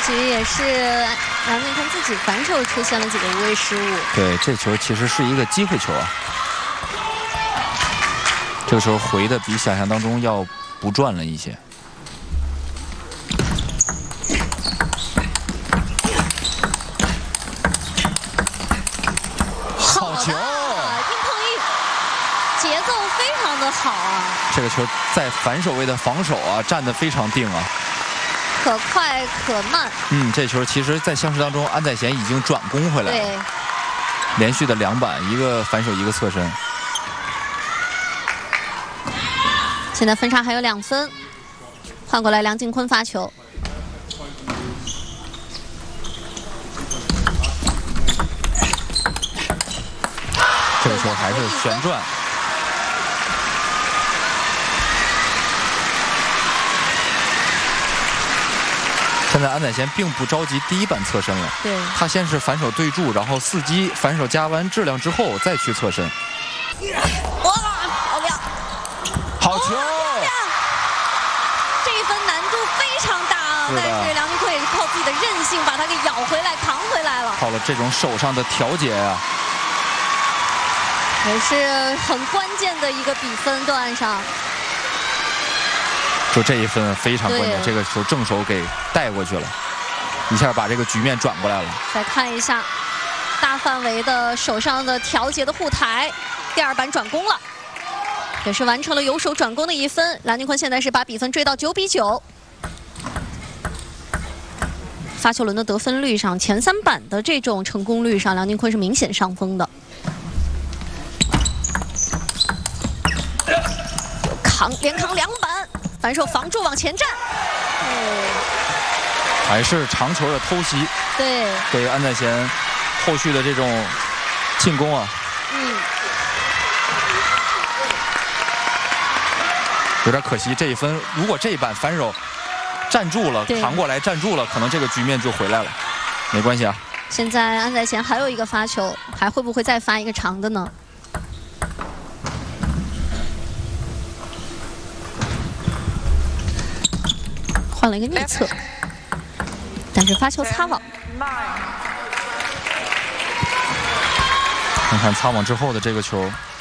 局也是梁靖昆自己反手出现了几个无谓失误。 对，这球其实是一个机会球啊。这个时候回的比想象当中要不转了一些。好球！ 硬碰硬，节奏非常的好啊。 这个球在反手位的防守啊，站得非常定啊。 可快可慢。 这球其实，在相持当中，安宰贤已经转攻回来了。 对。 连续的2板，一个反手，一个侧身。 现在分差还有2分，换过来梁靖昆发球。 这个球还是旋转。现在安宰贤并不着急第1板侧身了， 对， 他先是反手对住，然后伺机反手加完质量之后再去侧身。 哇，漂亮！ 好球！ 这一分难度非常大啊，但是梁靖昆也是靠自己的韧性把它给咬回来、扛回来了。 靠了这种手上的调节啊， 也是很关键的一个比分段上。 就这一分非常关键，这个球正手给带过去了，一下把这个局面转过来了。 再看一下大范围的手上的调节的护台，第2板转攻了，也是完成了由手转攻的1分。梁靖昆现在是把比分追到9比9。发球轮的得分率上，前3板的这种成功率上，梁靖昆是明显上风的。连扛2板，反手防住往前站。 还是长球的偷袭。 对， 对于安宰贤后续的这种进攻啊，有点可惜。这一分，如果这一板反手站住了，扛过来站住了，可能这个局面就回来了。没关系啊。 现在安宰贤还有一个发球，还会不会再发一个长的呢？换了一个逆侧，但是发球擦网。 看看擦网之后的这个球。